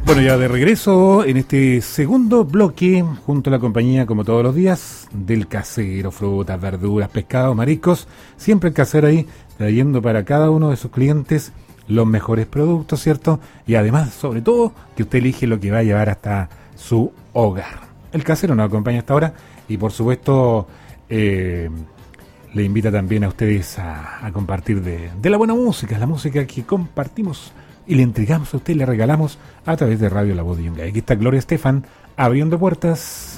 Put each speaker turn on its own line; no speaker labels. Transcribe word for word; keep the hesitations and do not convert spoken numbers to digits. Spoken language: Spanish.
Bueno, ya de regreso en este segundo bloque, junto a la compañía, como todos los días, del casero, frutas, verduras, pescados, mariscos. Siempre el casero ahí, trayendo para cada uno de sus clientes los mejores productos, ¿cierto? Y además, sobre todo, que usted elige lo que va a llevar hasta su hogar. El casero nos acompaña hasta ahora y, por supuesto, eh, le invita también a ustedes a, a compartir de, de la buena música, la música que compartimos y le entregamos a usted, le regalamos a través de Radio La Voz de Yungay. Aquí está Gloria Estefan abriendo puertas.